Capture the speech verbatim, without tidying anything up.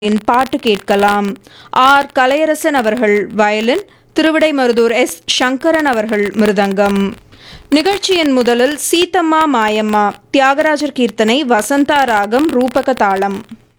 இன் பாட்டு கேட்கலாம். ஆர் கலையரசன் அவர்கள் வயலின், திருவிடைமருதூர் எஸ் சங்கரன் அவர்கள் மிருதங்கம். நிகழ்ச்சியின் முதலில் சீதம்மா மாயம்மா தியாகராஜர் கீர்த்தனை வசந்தா ராகம் ரூபக தாளம்.